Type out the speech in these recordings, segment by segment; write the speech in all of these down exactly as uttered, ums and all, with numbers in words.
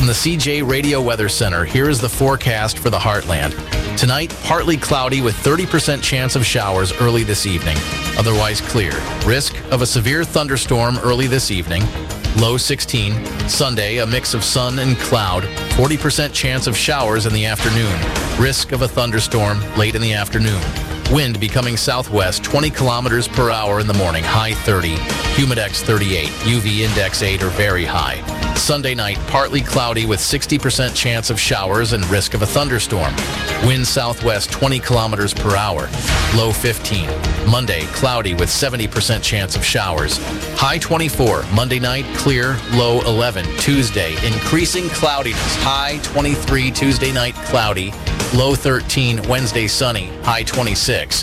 From the C J Radio Weather Center, here is the forecast for the Heartland. Tonight, partly cloudy with thirty percent chance of showers early this evening. Otherwise clear. Risk of a severe thunderstorm early this evening. Low sixteen. Sunday, a mix of sun and cloud. forty percent chance of showers in the afternoon. Risk of a thunderstorm late in the afternoon. Wind becoming southwest, twenty kilometers per hour in the morning, high thirty. Humidex thirty-eight, U V index eight or very high. Sunday night, partly cloudy with sixty percent chance of showers and risk of a thunderstorm. Wind southwest, twenty kilometers per hour, low fifteen. Monday, cloudy with seventy percent chance of showers. High twenty-four. Monday night, clear, low eleven. Tuesday, increasing cloudiness, high twenty-three. Tuesday night, cloudy, low thirteen. Wednesday, sunny, high twenty-six.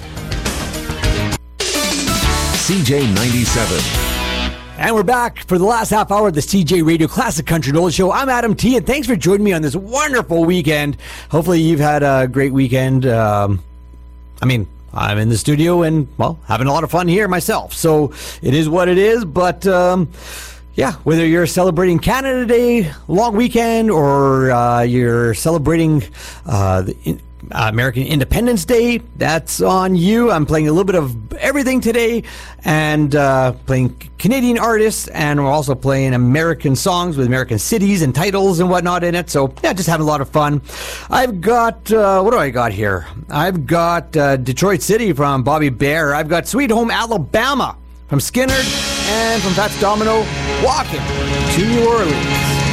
C J ninety-seven. And we're back for the last half hour of the C J Radio Classic Country and Old Show. I'm Adam T, and thanks for joining me on this wonderful weekend. Hopefully you've had a great weekend. Um, I mean, I'm in the studio and, well, having a lot of fun here myself. So it is what it is, but... Um, Yeah, whether you're celebrating Canada Day, long weekend, or uh, you're celebrating uh, the in, uh, American Independence Day, that's on you. I'm playing a little bit of everything today, and uh, playing Canadian artists, and we're also playing American songs with American cities and titles and whatnot in it. So, yeah, just having a lot of fun. I've got, uh, what do I got here? I've got uh, Detroit City from Bobby Bare. I've got Sweet Home Alabama from Skinner, and from Fats Domino, Walking to New Orleans.